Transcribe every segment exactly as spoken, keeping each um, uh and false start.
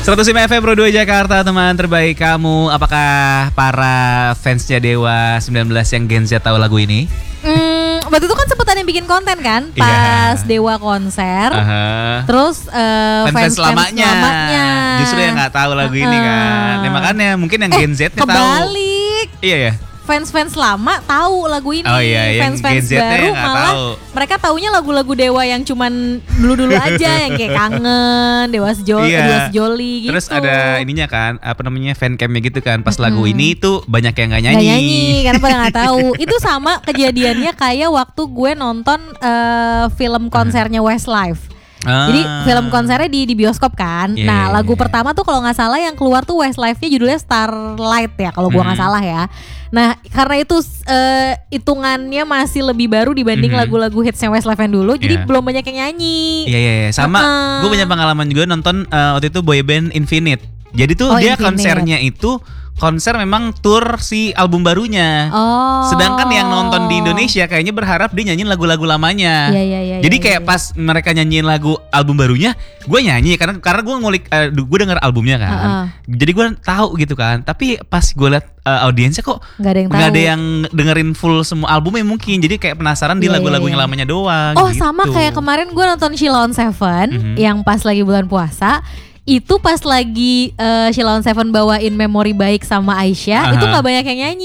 seratus lima F M Pro dua Jakarta, teman terbaik kamu. Apakah para fansnya Dewa sembilan belas yang Gen Z tahu lagu ini? Hmm, waktu itu kan sempet ada yang bikin konten kan pas yeah. Dewa konser. Uh-huh. Terus uh, fans-fans lamanya, lamanya justru yang nggak tahu lagu uh-huh. ini kan. Nah, makanya mungkin yang Gen Z-nya eh, tahu. Kebalik. Iya ya. Fans-fans lama tahu lagu ini. Oh iya, fans-fans baru malah tahu. Mereka taunya lagu-lagu Dewa yang cuman dulu-dulu aja yang kayak Kangen, Dewa Sejoli, iya. Dewa Sejoli gitu. Terus ada ininya kan, apa namanya, fan camnya gitu kan. Pas mm-hmm. lagu ini tuh banyak yang gak nyanyi. Gak nyanyi karena pada gak tahu. Itu sama kejadiannya kayak waktu gue nonton uh, film konsernya Westlife. Ah. Jadi film konsernya di di bioskop kan. Yeah, nah lagu yeah. pertama tuh kalau nggak salah yang keluar tuh Westlife-nya judulnya Starlight ya kalau gua nggak mm. salah ya. Nah karena itu uh, hitungannya masih lebih baru dibanding mm-hmm. lagu-lagu hitsnya Westlife yang dulu. Jadi yeah. belum banyak yang nyanyi. Iya yeah, iya yeah, yeah. Sama uh-uh. gue punya pengalaman juga nonton uh, waktu itu boyband Infinite. Jadi tuh oh, dia Infinite. konsernya itu konser memang tour si album barunya. Oh. Sedangkan yang nonton di Indonesia kayaknya berharap dia nyanyiin lagu-lagu lamanya. Iya, iya, iya, Jadi iya, kayak iya. pas mereka nyanyiin lagu album barunya, gue nyanyi karena karena gue ngulik, uh, gue denger albumnya kan. Uh-uh. Jadi gue tahu gitu kan. Tapi pas gue liat uh, audiensnya kok nggak ada yang nggak tahu. ada yang dengerin full semua albumnya mungkin. Jadi kayak penasaran di iya, lagu-lagu iya, yang lamanya doang. Oh gitu. sama kayak kemarin gue nonton Sheila on Seven mm-hmm. yang pas lagi bulan puasa. Itu pas lagi uh, Sheila on Seven bawain Memori Baik sama Aisyah, uh-huh. itu gak banyak yang nyanyi.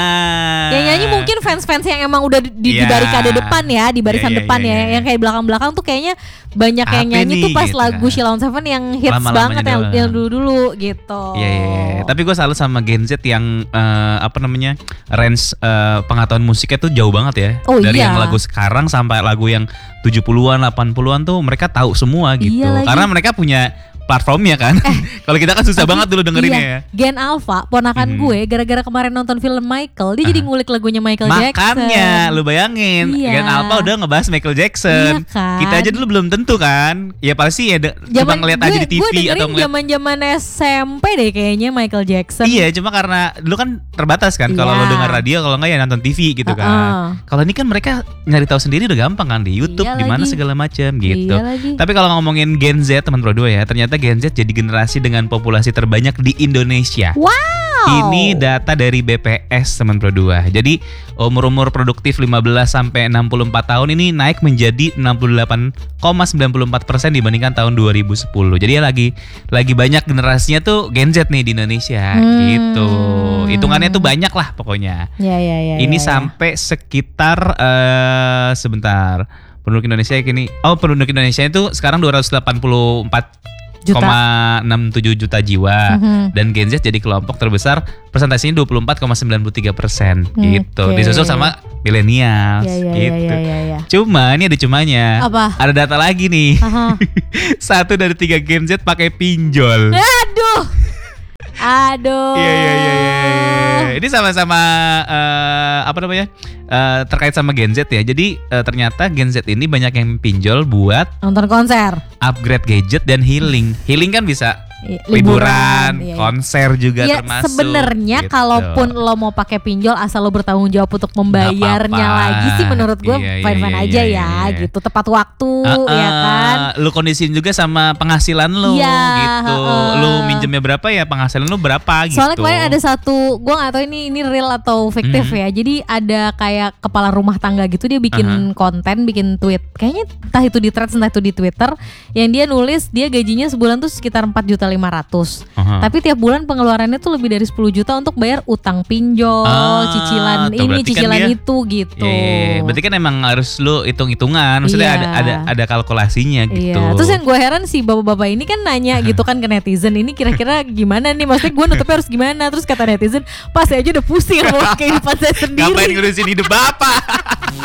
Ah. Yang nyanyi mungkin fans-fans yang emang udah di, yeah. di barikade depan ya, di barisan yeah, yeah, depan yeah, ya. yeah. Yang kayak belakang-belakang tuh kayaknya banyak Apa yang nyanyi nih, tuh pas gitu lagu kan. Sheila on Seven yang hits Lama-lamanya banget yang, doang. yang dulu-dulu gitu. Iya, yeah, yeah, yeah. Tapi gue salut sama Gen Z yang uh, apa namanya range uh, pengetahuan musiknya tuh jauh banget ya. Oh, dari iya. yang lagu sekarang sampai lagu yang tujuh puluhan, delapan puluhan tuh mereka tahu semua gitu. Iya Karena mereka punya platformnya kan. Eh, kalau kita kan susah banget dulu dengerinnya iya. ya. Gen Alpha, ponakan hmm. gue gara-gara kemarin nonton film Michael, dia uh. jadi ngulik lagunya Michael Makanya, Jackson. Makanya, lu bayangin iya. Gen Alpha udah ngebahas Michael Jackson. Iya kan? Kita aja dulu belum tentu kan. Ya pasti ya de- cuma ngeliat gue, aja di T V gue atau ngeliat. zaman-zaman S M P deh kayaknya Michael Jackson. Iya, cuma karena dulu kan terbatas kan. Kalau iya. lu dengar radio, kalau enggak ya nonton T V gitu uh-uh. kan. Kalau ini kan mereka nyari tahu sendiri udah gampang kan di YouTube, iya di mana segala macam gitu. Iya Tapi kalau ngomongin Gen Z teman Pro dua ya, ternyata Gen Z jadi generasi dengan populasi terbanyak di Indonesia. Wow. Ini data dari B P S teman Pro dua. Jadi umur-umur produktif lima belas sampai enam puluh empat tahun ini naik menjadi enam puluh delapan koma sembilan empat persen dibandingkan tahun dua ribu sepuluh. Jadi ya lagi lagi banyak generasinya tuh Gen Z nih di Indonesia hmm. gitu. Hitungannya tuh banyak lah pokoknya. Ya, ya, ya, ini ya, sampai ya. sekitar uh, sebentar. Penduduk Indonesia kini oh penduduk Indonesia itu sekarang dua ratus delapan puluh empat koma enam tujuh juta jiwa mm-hmm. dan Gen Z jadi kelompok terbesar presentasinya dua puluh empat koma sembilan tiga persen gitu. Okay. Disusul sama milenial ya, ya, gitu. Ya, ya, ya, ya. Cuma ini ada cumanya. Apa? Ada data lagi nih. Uh-huh. Satu dari tiga Gen Z pakai pinjol. Aduh. Aduh. Iya iya iya iya. Ini sama-sama uh, apa namanya? Uh, terkait sama Gen Z ya. Jadi uh, ternyata Gen Z ini banyak yang pinjol buat nonton konser, upgrade gadget dan healing. Healing kan bisa liburan, liburan iya, iya. konser juga ya, termasuk. Sebenarnya gitu. Kalaupun lo mau pakai pinjol asal lo bertanggung jawab untuk membayarnya lagi sih menurut gue iya, fine-fine iya, aja iya, ya iya. gitu, tepat waktu uh, uh, ya kan. Lu kondisiin juga sama penghasilan lu ya, gitu. Uh, lu minjemnya berapa ya penghasilan lu berapa gitu. Soalnya kemarin ada satu, gue gak tahu ini ini real atau fiktif hmm. ya. Jadi ada kayak kepala rumah tangga gitu, dia bikin uh-huh. konten, bikin tweet. Kayaknya entah itu di Threads entah itu di Twitter, yang dia nulis dia gajinya sebulan tuh sekitar empat juta lima ratus. Uh-huh. Tapi tiap bulan pengeluarannya tuh lebih dari sepuluh juta untuk bayar utang pinjol, ah, cicilan ini, cicilan kan dia, itu gitu. Iya, berarti kan emang harus lu hitung-hitungan, maksudnya iya. ada ada ada kalkulasinya gitu. Iya. Terus yang gue heran sih bapak-bapak ini kan nanya gitu kan ke netizen, ini kira-kira gimana nih, maksudnya gue nutupnya harus gimana? Terus kata netizen, pas saya aja udah pusing sama kehidupan saya sendiri. Ngapain ngurusin hidup bapak?